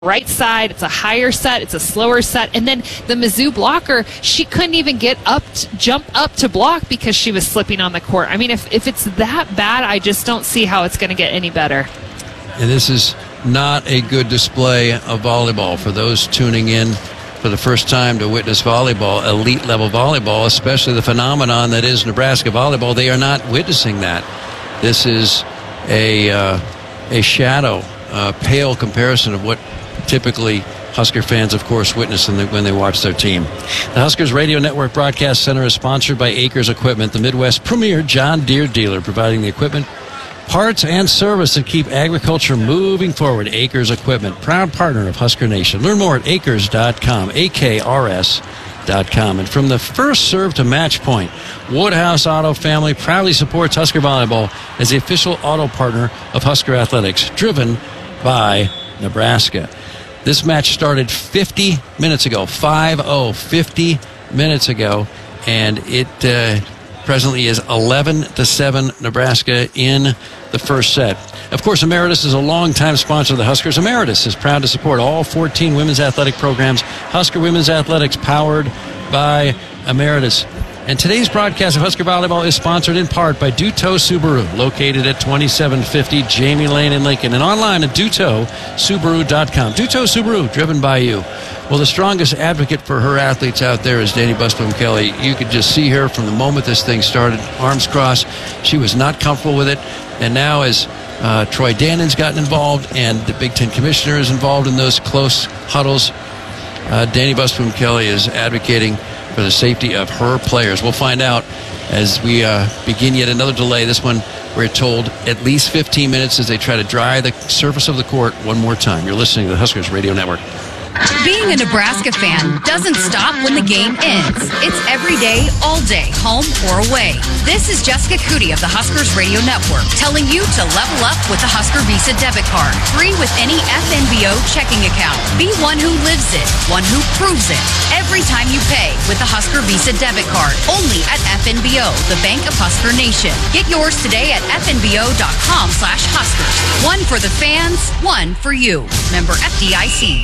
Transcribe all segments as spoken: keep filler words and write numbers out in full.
right side. It's a higher set. It's a slower set. And then the Mizzou blocker, she couldn't even get up, to, jump up to block because she was slipping on the court. I mean, if, if it's that bad, I just don't see how it's going to get any better. And this is not a good display of volleyball for those tuning in for the first time to witness volleyball, elite level volleyball, especially the phenomenon that is Nebraska volleyball. They are not witnessing that. This is a uh, a shadow, uh, pale comparison of what typically Husker fans, of course, witness in the, when they watch their team. The Huskers Radio Network Broadcast Center is sponsored by Acres Equipment, the Midwest premier John Deere dealer, providing the equipment, parts, and service that keep agriculture moving forward. Acres Equipment, proud partner of Husker Nation. Learn more at acres dot com, A K R S dot com. And from the first serve to match point, Woodhouse Auto Family proudly supports Husker Volleyball as the official auto partner of Husker Athletics, driven by Nebraska. This match started fifty minutes ago, five oh, fifty minutes ago, and it uh, presently is eleven to seven Nebraska in the first set. Of course, Emeritus is a longtime sponsor of the Huskers. Emeritus is proud to support all fourteen women's athletic programs. Husker Women's Athletics, powered by Emeritus. And today's broadcast of Husker Volleyball is sponsored in part by Duto Subaru, located at twenty-seven fifty Jamie Lane in Lincoln, and online at duto subaru dot com. Duto Subaru, driven by you. Well, the strongest advocate for her athletes out there is Danny Busboom Kelly. You could just see her from the moment this thing started, arms crossed. She was not comfortable with it. And now as uh, Troy Dannon's gotten involved and the Big Ten commissioner is involved in those close huddles, uh, Danny Busboom Kelly is advocating for the safety of her players. We'll find out as we uh, begin yet another delay. This one, we're told, at least fifteen minutes as they try to dry the surface of the court one more time. You're listening to the Huskers Radio Network. Being a Nebraska fan doesn't stop when the game ends. It's every day, all day, home or away. This is Jessica Cootie of the Huskers Radio Network telling you to level up with the Husker Visa debit card. Free with any F N B O checking account. Be one who lives it, one who proves it. Every time you pay with the Husker Visa debit card. Only at F N B O, the Bank of Husker Nation. Get yours today at F N B O dot com slash Huskers. One for the fans, one for you. Member F D I C.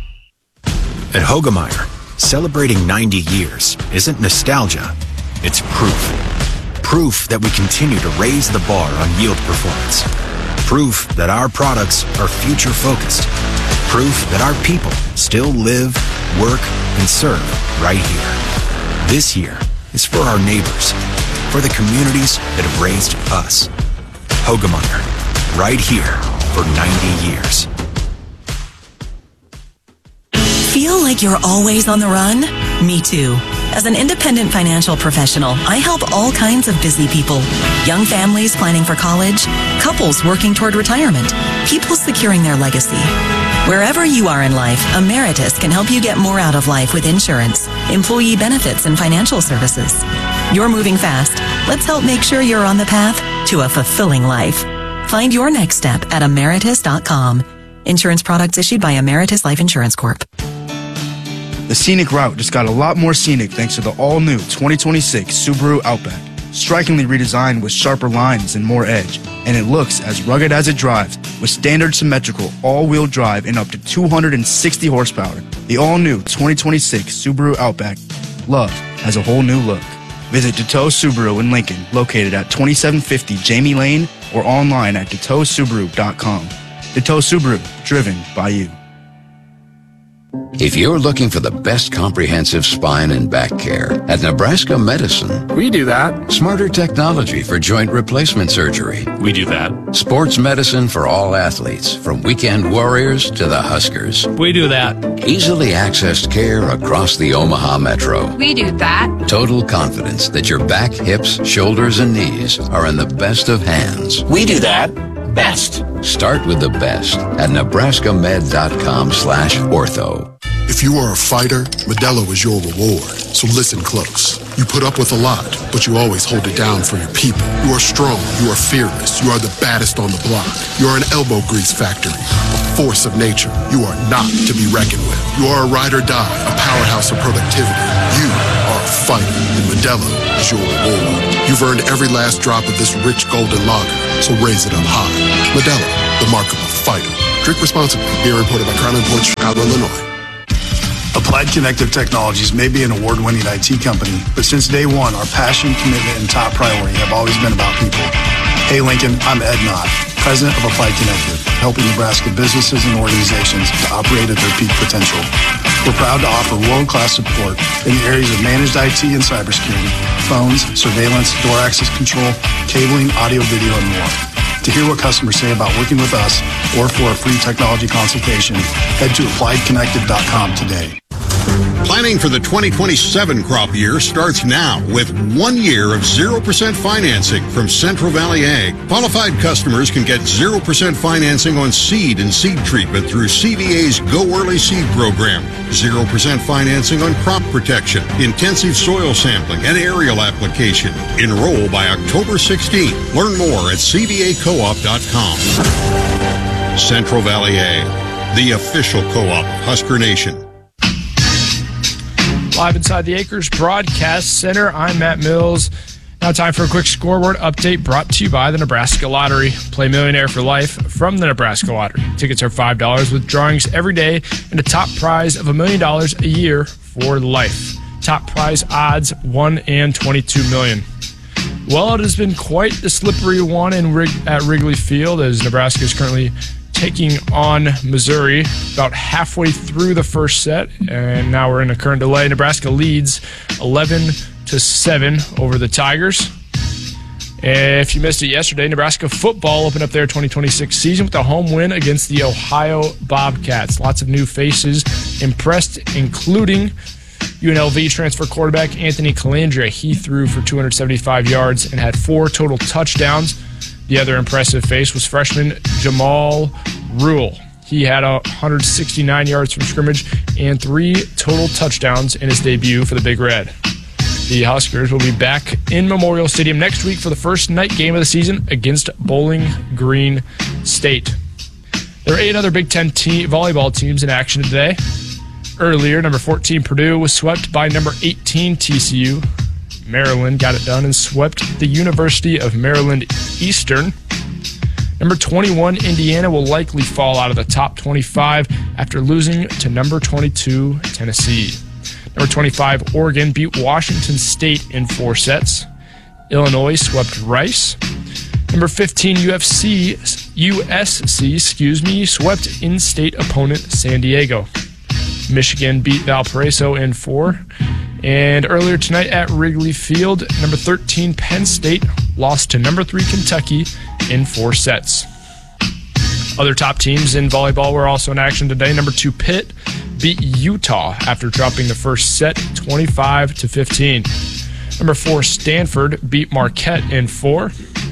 At Hoegemeyer, celebrating ninety years isn't nostalgia, it's proof. Proof that we continue to raise the bar on yield performance. Proof that our products are future-focused. Proof that our people still live, work, and serve right here. This year is for our neighbors, for the communities that have raised us. Hoegemeyer, right here for ninety years. Feel like you're always on the run? Me too. As an independent financial professional, I help all kinds of busy people. Young families planning for college, couples working toward retirement, people securing their legacy. Wherever you are in life, Emeritus can help you get more out of life with insurance, employee benefits, and financial services. You're moving fast. Let's help make sure you're on the path to a fulfilling life. Find your next step at emeritus dot com. Insurance products issued by Emeritus Life Insurance Corp. The scenic route just got a lot more scenic thanks to the all-new twenty twenty-six Subaru Outback. Strikingly redesigned with sharper lines and more edge, and it looks as rugged as it drives with standard symmetrical all-wheel drive and up to two hundred sixty horsepower. The all-new twenty twenty-six Subaru Outback. Love has a whole new look. Visit Duto Subaru in Lincoln, located at twenty-seven fifty Jamie Lane, or online at duto subaru dot com. Duto Subaru, driven by you. If you're looking for the best comprehensive spine and back care, at Nebraska Medicine, we do that. Smarter technology for joint replacement surgery. We do that. Sports medicine for all athletes, from weekend warriors to the Huskers. We do that. Easily accessed care across the Omaha Metro. We do that. Total confidence that your back, hips, shoulders, and knees are in the best of hands. We do that. Best. Start with the best at nebraska med dot com slash ortho. If you are a fighter, Modelo is your reward. So listen close. You put up with a lot, but you always hold it down for your people. You are strong. You are fearless. You are the baddest on the block. You are an elbow grease factory, a force of nature. You are not to be reckoned with. You are a ride or die, a powerhouse of productivity. You are a fighter, and Modelo is your reward. You've earned every last drop of this rich golden lager, so raise it up high. Modelo, the mark of a fighter. Drink responsibly. Beer imported by Crown Imports, Chicago, Illinois. Applied Connective Technologies may be an award-winning I T company, but since day one, our passion, commitment, and top priority have always been about people. Hey, Lincoln, I'm Ed Knott, president of Applied Connective, helping Nebraska businesses and organizations to operate at their peak potential. We're proud to offer world-class support in the areas of managed I T and cybersecurity, phones, surveillance, door access control, cabling, audio, video, and more. To hear what customers say about working with us or for a free technology consultation, head to applied connective dot com today. Planning for the twenty twenty-seven crop year starts now with one year of zero percent financing from Central Valley Ag. Qualified customers can get zero percent financing on seed and seed treatment through C V A's Go Early Seed program. zero percent financing on crop protection, intensive soil sampling, and aerial application. Enroll by October sixteenth. Learn more at c v a co op dot com. Central Valley Ag, the official co-op of Husker Nation. Live inside the Acres Broadcast Center, I'm Matt Mills. Now time for a quick scoreboard update brought to you by the Nebraska Lottery. Play Millionaire for Life from the Nebraska Lottery. Tickets are five dollars with drawings every day and a top prize of a million dollars a year for life. Top prize odds one and twenty-two million. Well, it has been quite the slippery one in Rig- at Wrigley Field as Nebraska is currently taking on Missouri about halfway through the first set, and now we're in a current delay. Nebraska leads eleven to seven over the Tigers. If you missed it yesterday, Nebraska football opened up their twenty twenty-six season with a home win against the Ohio Bobcats. Lots of new faces impressed, including U N L V transfer quarterback Anthony Calandria. He threw for two hundred seventy-five yards and had four total touchdowns. The other impressive face was freshman Jamal Rule. He had one hundred sixty-nine yards from scrimmage and three total touchdowns in his debut for the Big Red. The Huskers will be back in Memorial Stadium next week for the first night game of the season against Bowling Green State. There are eight other Big Ten team, volleyball teams in action today. Earlier, number fourteen Purdue was swept by number eighteen T C U. Maryland got it done and swept the University of Maryland Eastern. Number twenty-one, Indiana, will likely fall out of the top twenty-five after losing to number twenty-two, Tennessee. Number twenty-five, Oregon beat Washington State in four sets. Illinois swept Rice. Number fifteen, U F C, U S C, excuse me, swept in-state opponent San Diego. Michigan beat Valparaiso in four. And earlier tonight at Wrigley Field, number thirteen, Penn State, lost to number three, Kentucky in four sets. Other top teams in volleyball were also in action today. Number two, Pitt beat Utah after dropping the first set twenty-five to fifteen. Number four, Stanford beat Marquette in four.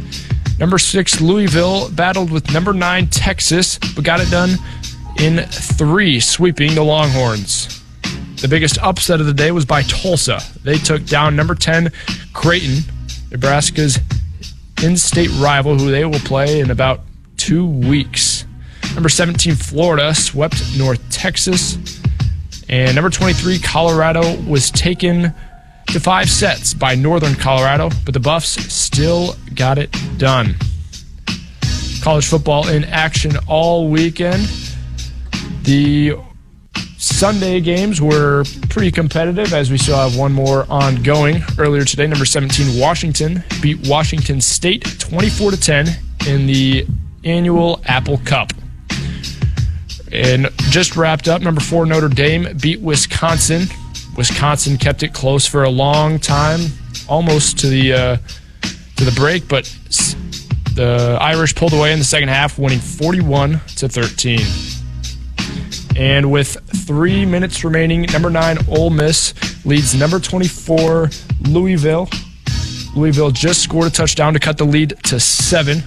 Number six, Louisville battled with number nine, Texas, but got it done in three, sweeping the Longhorns. The biggest upset of the day was by Tulsa. They took down number ten, Creighton, Nebraska's in-state rival, who they will play in about two weeks. Number seventeen, Florida, swept North Texas. And number twenty-three, Colorado, was taken to five sets by Northern Colorado, but the Buffs still got it done. College football in action all weekend. The Sunday games were pretty competitive, as we still have one more ongoing. Earlier today, number seventeen, Washington beat Washington State twenty-four to ten in the annual Apple Cup. And just wrapped up, number four, Notre Dame beat Wisconsin. Wisconsin kept it close for a long time, almost to the uh, to the break, but the Irish pulled away in the second half, winning forty-one to thirteen. And with three minutes remaining, number nine, Ole Miss leads number twenty-four, Louisville. Louisville just scored a touchdown to cut the lead to seven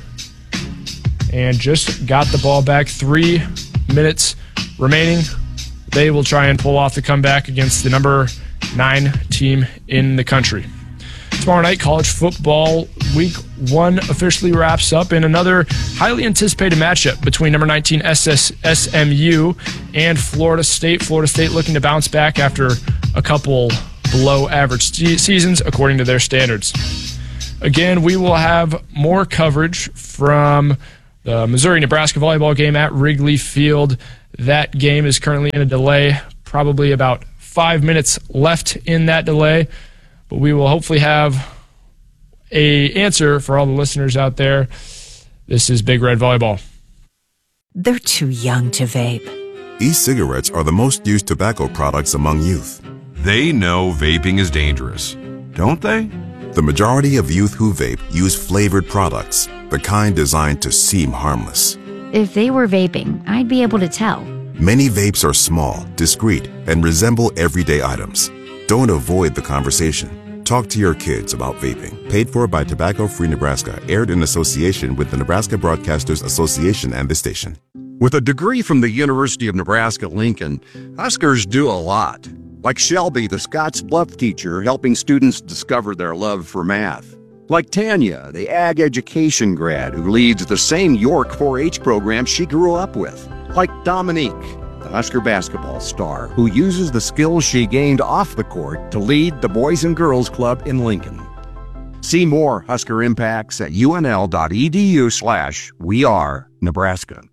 and just got the ball back. Three minutes remaining. They will try and pull off the comeback against the number nine team in the country. Tomorrow night, college football week one officially wraps up in another highly anticipated matchup between number nineteen S M U and Florida State. Florida State looking to bounce back after a couple below average seasons according to their standards. Again, we will have more coverage from the Missouri-Nebraska volleyball game at Wrigley Field. That game is currently in a delay, probably about five minutes left in that delay, but we will hopefully have a answer for all the listeners out there. This is Big Red Volleyball. They're too young to vape. E-cigarettes are the most used tobacco products among youth. They know vaping is dangerous, don't they? The majority of youth who vape use flavored products, the kind designed to seem harmless. If they were vaping, I'd be able to tell. Many vapes are small, discreet, and resemble everyday items. Don't avoid the conversation. Talk to your kids about vaping. Paid for by Tobacco Free Nebraska. Aired in association with the Nebraska Broadcasters Association and the station. With a degree from the University of Nebraska-Lincoln, Huskers do a lot. Like Shelby, the Scotts Bluff teacher, helping students discover their love for math. Like Tanya, the ag education grad who leads the same York four H program she grew up with. Like Dominique, the Husker basketball star who uses the skills she gained off the court to lead the Boys and Girls Club in Lincoln. See more Husker impacts at unl.edu slash we are Nebraska.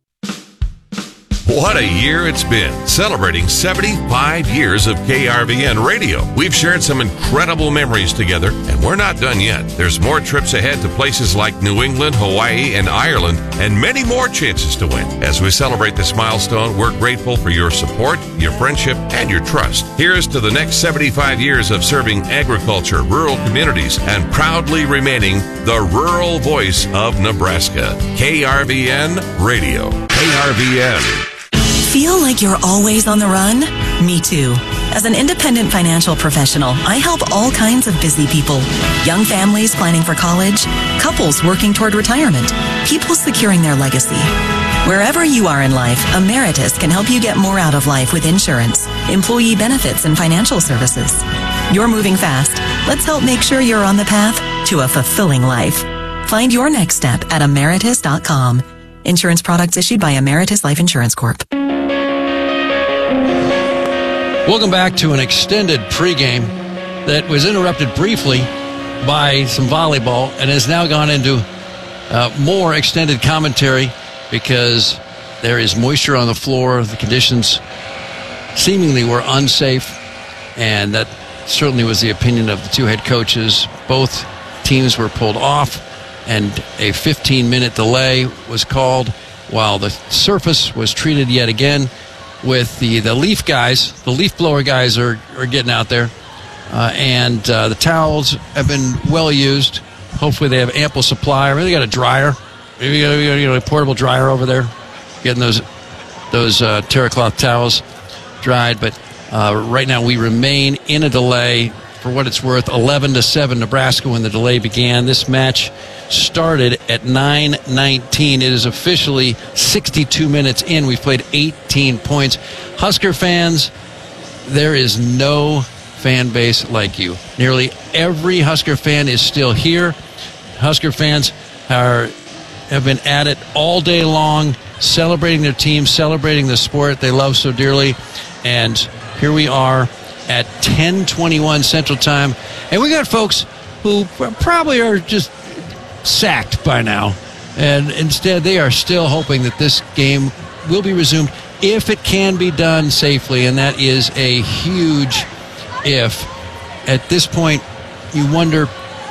What a year it's been, celebrating seventy-five years of K R V N radio. We've shared some incredible memories together, and we're not done yet. There's more trips ahead to places like New England, Hawaii, and Ireland, and many more chances to win. As we celebrate this milestone, we're grateful for your support, your friendship, and your trust. Here's to the next seventy-five years of serving agriculture, rural communities, and proudly remaining the rural voice of Nebraska. K R V N Radio. K R V N. Feel like you're always on the run? Me too. As an independent financial professional, I help all kinds of busy people. Young families planning for college, couples working toward retirement, people securing their legacy. Wherever you are in life, Emeritus can help you get more out of life with insurance, employee benefits, and financial services. You're moving fast. Let's help make sure you're on the path to a fulfilling life. Find your next step at emeritus dot com. Insurance products issued by Emeritus Life Insurance Corp. Welcome back to an extended pregame that was interrupted briefly by some volleyball and has now gone into uh, more extended commentary because there is moisture on the floor. The conditions seemingly were unsafe, and that certainly was the opinion of the two head coaches. Both teams were pulled off, and a fifteen-minute delay was called while the surface was treated yet again with the, the leaf guys. The leaf blower guys are, are getting out there, uh, and uh, the towels have been well used. Hopefully they have ample supply. Maybe they got a dryer. Maybe you got, you got a portable dryer over there, getting those those uh, terracloth towels dried. But uh, right now we remain in a delay. For what it's worth, eleven to seven Nebraska when the delay began. This match started at nine nineteen. It is officially sixty-two minutes in. We've played eighteen points. Husker fans, there is no fan base like you. Nearly every Husker fan is still here. Husker fans are have been at it all day long, celebrating their team, celebrating the sport they love so dearly. And here we are at ten twenty-one Central Time, and we got folks who probably are just sacked by now, and instead they are still hoping that this game will be resumed if it can be done safely, and that is a huge if. At this point, you wonder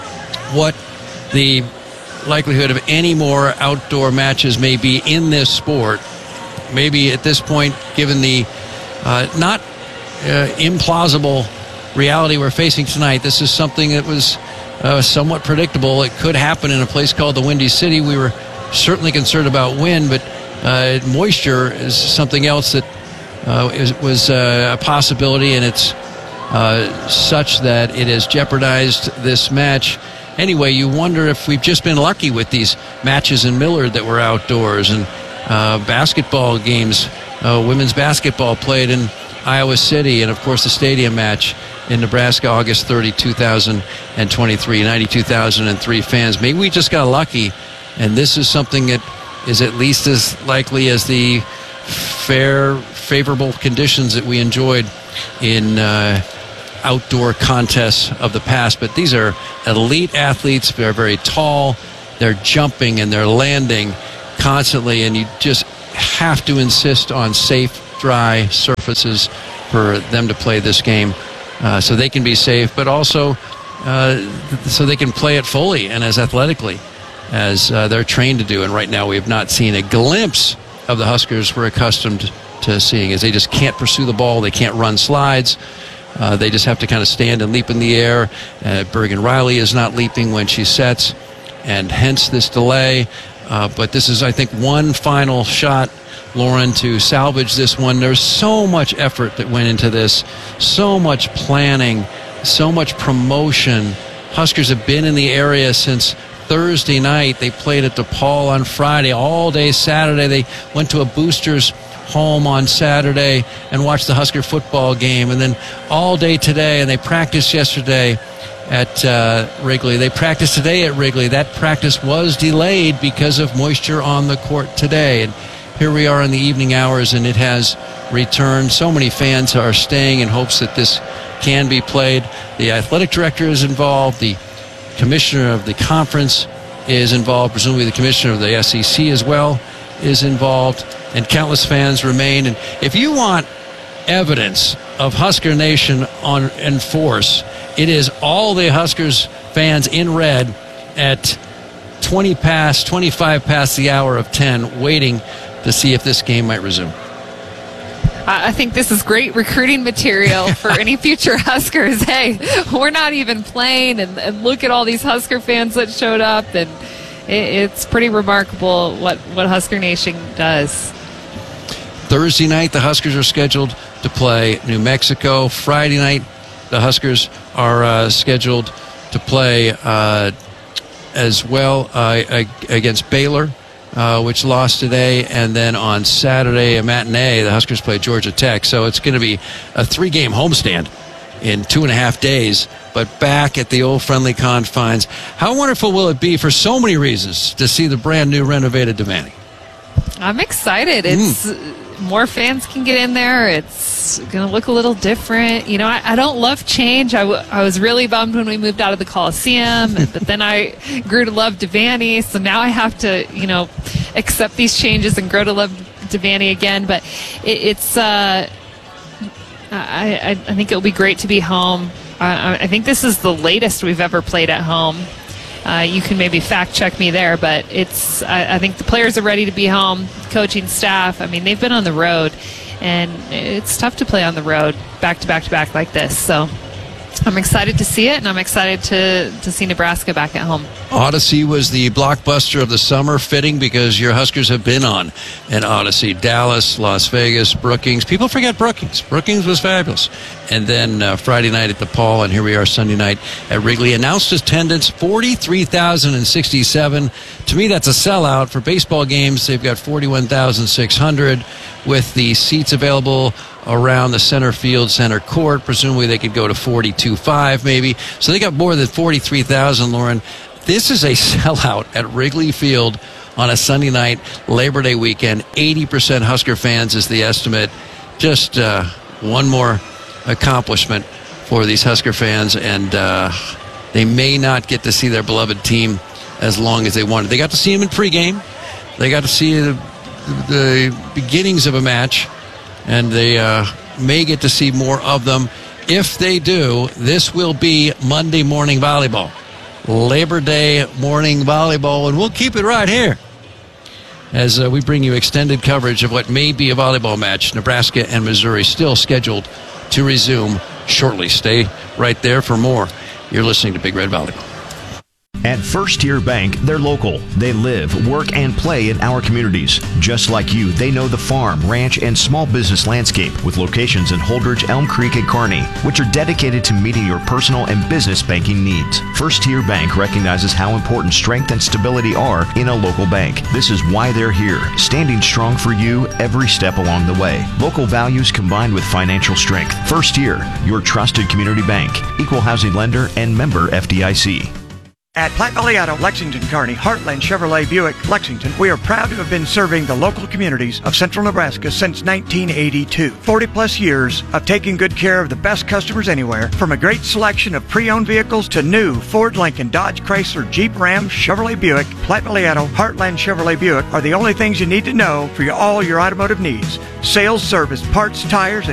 what the likelihood of any more outdoor matches may be in this sport. Maybe at this point, given the uh, not Uh, implausible reality we're facing tonight. This is something that was uh, somewhat predictable. It could happen in a place called the Windy City. We were certainly concerned about wind, but uh, moisture is something else that uh, is, was uh, a possibility, and it's uh, such that it has jeopardized this match. Anyway, you wonder if we've just been lucky with these matches in Millard that were outdoors, and uh, basketball games, uh, women's basketball played in Iowa City, and of course the stadium match in Nebraska, August thirtieth, two thousand twenty-three, ninety-two thousand three fans. Maybe we just got lucky, and this is something that is at least as likely as the fair, favorable conditions that we enjoyed in uh, outdoor contests of the past. But these are elite athletes. They're very tall. They're jumping and they're landing constantly, and you just have to insist on safe, dry surfaces for them to play this game uh, so they can be safe, but also uh, so they can play it fully and as athletically as uh, they're trained to do. And right now we have not seen a glimpse of the Huskers we're accustomed to seeing, as they just can't pursue the ball, they can't run slides. Uh, they just have to kind of stand and leap in the air. Uh, Bergen Riley is not leaping when she sets, and hence this delay. Uh, but this is, I think, one final shot, Lauren, to salvage this one. There's so much effort that went into this, so much planning, so much promotion. Huskers have been in the area since Thursday night. They played at DePaul on Friday, all day Saturday. They went to a boosters home on Saturday and watched the Husker football game, and then all day today, and they practiced yesterday at uh, Wrigley. They practiced today at Wrigley. That practice was delayed because of moisture on the court today, and here we are in the evening hours, and it has returned. So many fans are staying in hopes that this can be played. The athletic director is involved. The commissioner of the conference is involved. Presumably the commissioner of the S E C as well is involved, and countless fans remain. And if you want evidence of Husker Nation on in force, it is all the Huskers fans in red at twenty past, twenty-five past the hour of ten, waiting to see if this game might resume. I think this is great recruiting material for any future Huskers. Hey, we're not even playing, and, and look at all these Husker fans that showed up, and it's pretty remarkable what, what Husker Nation does. Thursday night, the Huskers are scheduled to play New Mexico. Friday night, the Huskers are uh, scheduled to play uh, as well uh, against Baylor, uh, which lost today. And then on Saturday, a matinee, the Huskers play Georgia Tech. So it's going to be a three-game homestand in two and a half days, but back at the old friendly confines. How wonderful will it be for so many reasons to see the brand new renovated Devaney? I'm excited. It's mm. more fans can get in there. It's going to look a little different. You know, I, I don't love change. I, w- I was really bummed when we moved out of the Coliseum, but then I grew to love Devaney, so now I have to, you know, accept these changes and grow to love Devaney again. But it, it's... Uh, I, I, I think it'll be great to be home. Uh, I think this is the latest we've ever played at home. Uh, you can maybe fact check me there, but it's. I, I think the players are ready to be home. Coaching staff. I mean, they've been on the road, and it's tough to play on the road back to back to back like this. So I'm excited to see it, and I'm excited to to see Nebraska back at home. Odyssey was the blockbuster of the summer, fitting because your Huskers have been on an Odyssey. Dallas, Las Vegas, Brookings. People forget Brookings. Brookings was fabulous. And then uh, Friday night at DePaul, and here we are Sunday night at Wrigley. Announced attendance, forty-three thousand sixty-seven. To me, that's a sellout. For baseball games, they've got forty-one thousand six hundred with the seats available around the center field, center court. Presumably they could go to forty-two five maybe. So they got more than forty-three thousand, Lauren. This is a sellout at Wrigley Field on a Sunday night, Labor Day weekend. eighty percent Husker fans is the estimate. Just uh, one more accomplishment for these Husker fans, and uh, they may not get to see their beloved team as long as they wanted. They got to see them in pregame. They got to see the, the beginnings of a match, and they uh, may get to see more of them. If they do, this will be Monday morning volleyball. Labor Day morning volleyball, and we'll keep it right here as uh, we bring you extended coverage of what may be a volleyball match. Nebraska and Missouri still scheduled to resume shortly. Stay right there for more. You're listening to Big Red Volleyball. At First Tier Bank, they're local. They live, work, and play in our communities. Just like you, they know the farm, ranch, and small business landscape with locations in Holdridge, Elm Creek, and Kearney, which are dedicated to meeting your personal and business banking needs. First Tier Bank recognizes how important strength and stability are in a local bank. This is why they're here, standing strong for you every step along the way. Local values combined with financial strength. First Tier, your trusted community bank. Equal housing lender and member F D I C. At Platte Valley Auto, Lexington, Kearney, Heartland Chevrolet Buick, Lexington, we are proud to have been serving the local communities of central Nebraska since nineteen eighty-two. forty plus years of taking good care of the best customers anywhere, from a great selection of pre-owned vehicles to new Ford, Lincoln, Dodge, Chrysler, Jeep, Ram, Chevrolet Buick, Platte Valley Auto, Heartland Chevrolet Buick are the only things you need to know for your, all your automotive needs. Sales, service, parts, tires, and